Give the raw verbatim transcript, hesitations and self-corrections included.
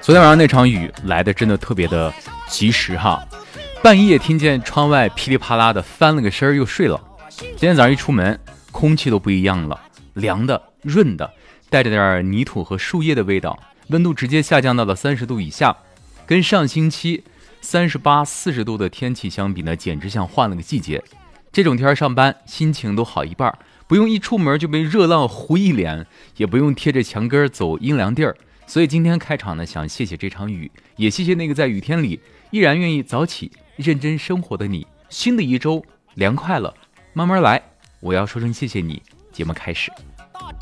昨天晚上那场雨来的真的特别的及时哈，半夜听见窗外噼里啪啦的翻了个身又睡了。今天早上一出门，空气都不一样了，凉的、润的，带着点泥土和树叶的味道，温度直接下降到了三十度以下，跟上星期三十八、四十度的天气相比呢，简直像换了个季节。这种天上班心情都好一半，不用一出门就被热浪糊一脸，也不用贴着墙根走阴凉地儿。所以今天开场呢，想谢谢这场雨，也谢谢那个在雨天里依然愿意早起认真生活的你。新的一周凉快了，慢慢来，我要说声谢谢你。节目开始。